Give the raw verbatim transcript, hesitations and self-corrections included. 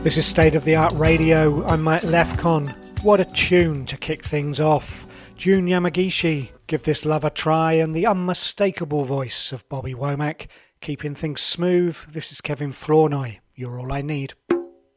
This is State of the Art Radio. I'm Mike Lefcon. What a tune to kick things off. Jun Yamagishi, Give This Love a Try, and the unmistakable voice of Bobby Womack, keeping things smooth. This is Kevin Flournoy. You're All I Need.